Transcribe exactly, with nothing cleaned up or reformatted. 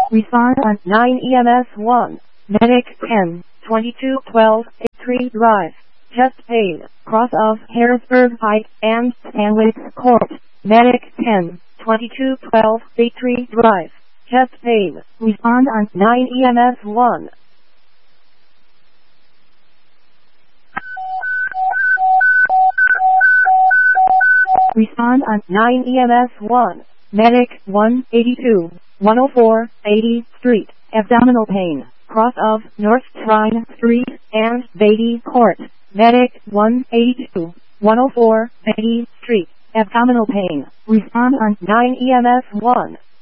Respond on nine E M S one. Medic ten, twenty-two twelve, three Drive. Chest pain, cross of Harrisburg Pike and Stanwix Court. Medic ten, twenty-two twelve, three Drive. Chest pain. Respond on nine E M S one. Respond on nine E M S one. Medic one eighty-two, one oh four, eightieth Street. Abdominal pain, cross of North Shrine Street and Beatty Court. Medic one eighty-two, one oh four, eightieth Street. Abdominal pain. Respond on nine E M S one.